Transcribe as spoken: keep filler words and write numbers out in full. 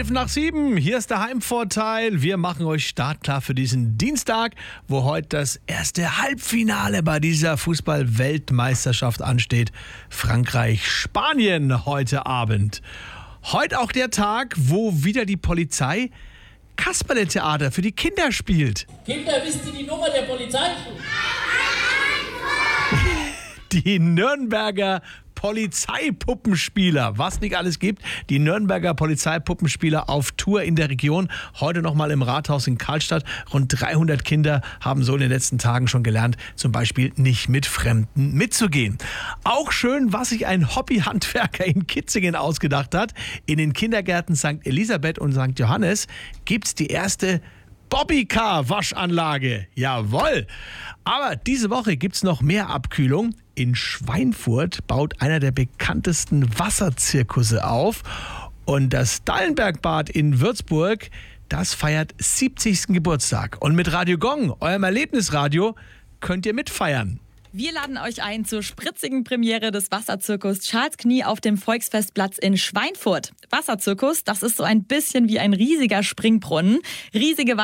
elf nach sieben, hier ist der Heimvorteil. Wir machen euch startklar für diesen Dienstag, wo heute das erste Halbfinale bei dieser Fußball-Weltmeisterschaft ansteht. Frankreich-Spanien heute Abend. Heute auch der Tag, wo wieder die Polizei Kasperle-Theater für die Kinder spielt. Kinder, wisst ihr die Nummer der Polizei? Die Nürnberger Polizeipuppenspieler, was nicht alles gibt. Die Nürnberger Polizeipuppenspieler auf Tour in der Region. Heute nochmal im Rathaus in Karlstadt. Rund dreihundert Kinder haben so in den letzten Tagen schon gelernt, zum Beispiel nicht mit Fremden mitzugehen. Auch schön, was sich ein Hobbyhandwerker in Kitzingen ausgedacht hat. In den Kindergärten Sankt Elisabeth und Sankt Johannes gibt es die erste Bobbycar-Waschanlage. Jawohl! Aber diese Woche gibt es noch mehr Abkühlung. In Schweinfurt baut einer der bekanntesten Wasserzirkusse auf. Und das Dallenbergbad in Würzburg, das feiert siebzigsten Geburtstag. Und mit Radio Gong, eurem Erlebnisradio, könnt ihr mitfeiern. Wir laden euch ein zur spritzigen Premiere des Wasserzirkus Charles Knie auf dem Volksfestplatz in Schweinfurt. Wasserzirkus, das ist so ein bisschen wie ein riesiger Springbrunnen. Riesige